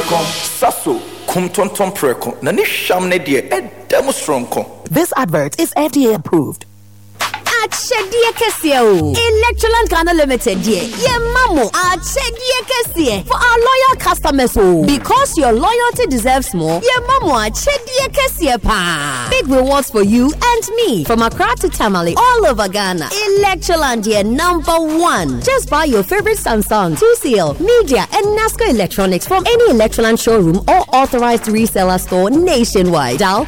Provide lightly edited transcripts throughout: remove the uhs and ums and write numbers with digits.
preko saso kumtonton preko na ni sham ne de edem stronko. This advert is FDA approved. Achedie kesie o. Electroland Ghana Limited die. Ye mamo achedie kesie for our loyal customers o. Because your loyalty deserves more. Ye mamo achedie kesie pa. Big rewards for you and me from Accra to Tamale all over Ghana. Electroland die #1. Just buy your favorite Samsung, TCL, Media and Nasco Electronics from any Electroland showroom or authorized reseller store nationwide. Dial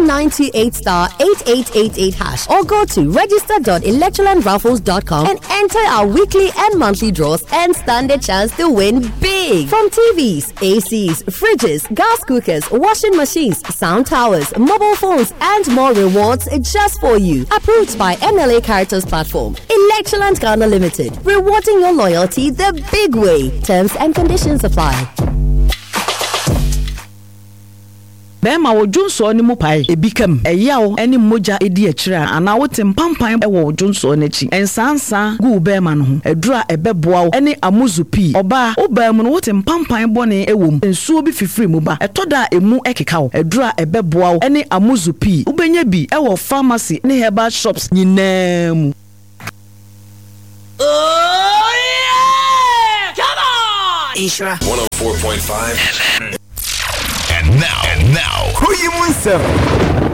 *928*8888# or go to register.electrolandraffles.com and enter our weekly and monthly draws and stand a chance to win big. From TVs, ACs, fridges, gas cookers, washing machines, sound towers, mobile phones, and more rewards just for you. Approved by MLA Caritas Platform. Electroland Ghana Limited. Rewarding your loyalty the big way. Terms and conditions apply. Bema wo Jonso ni mu pai ebikam eyawo eni moja edi akira ana wo tempampan e wo Jonso n'achi ensansa gu bema no ho edura ebeboa eni amuzupi oba obam no wo tempampan bone ewom ensuo bi fifiri mu ba etoda emu ekeka wo edura ebeboa eni amuzupi ubenya bi e wo pharmacy ne herbal shops nyinam. Oh yeah! Come on! Isra 104.5 And now, who you want, sir?